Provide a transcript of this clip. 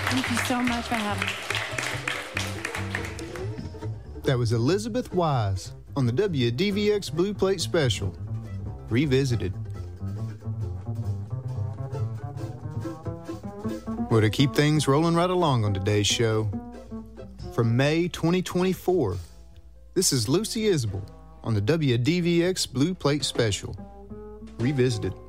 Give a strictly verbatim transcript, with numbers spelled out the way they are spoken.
Thank you so much for having me. That was Elizabeth Wise on the W D V X Blue Plate Special, Revisited. Well, to keep things rolling right along on today's show, from May twenty twenty-four, this is Lucy Isbell on the W D V X Blue Plate Special, Revisited.